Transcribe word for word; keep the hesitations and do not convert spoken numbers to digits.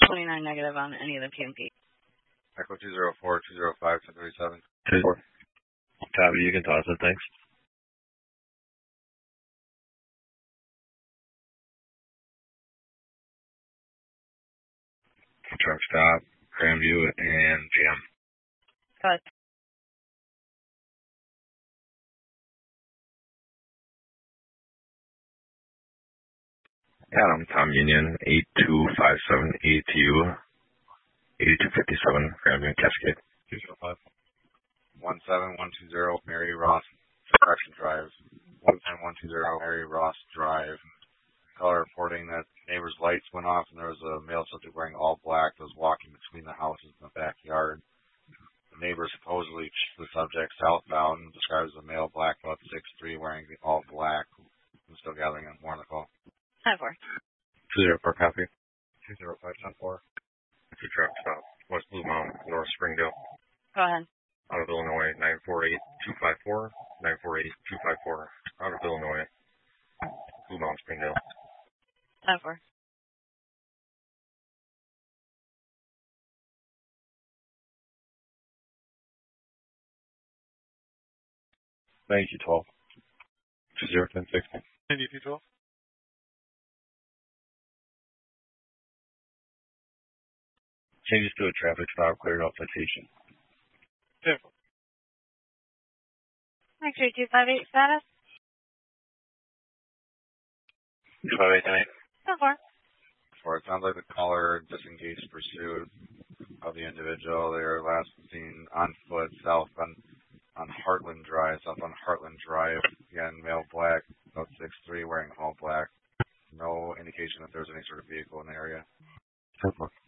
twenty-nine negative on any of the P M P. Echo two zero four, two zero five, ten thirty-seven. two four. Copy, you can toss it, thanks. Truck stop, Grandview, and G M. Cut. Adam, Tom Union, eight two five seven A T U, eighty-two fifty-seven, Grandview, Cascade. two zero five. one seven one two zero, Mary Ross, Correction Drive. one seven one two zero, Mary Ross Drive. Caller reporting that neighbor's lights went off and there was a male subject wearing all black that was walking between the houses in the backyard. The neighbor supposedly chased the subject southbound and describes a male black about six three wearing all black. I'm still gathering more on the call. ten four. two zero four, copy. two zero five, ten four. Two truck stop, West Blue Mountain, North Springdale. Go ahead. Out of Illinois, nine four eight two five four, nine four eight two five four. Out of Illinois, Blue Mountain, Springdale. ten four. ninety-two twelve. two zero ten sixty. ninety-two twelve. Changes to a traffic stop, cleared out citation. ten four. Make sure two five eight status. two five eight nine. ten four. For it sounds like the caller disengaged pursuit of the individual. They were last seen on foot south on on Heartland Drive, south on Heartland Drive. Again, male black, about six three, wearing all black. No indication that there was any sort of vehicle in the area. ten four.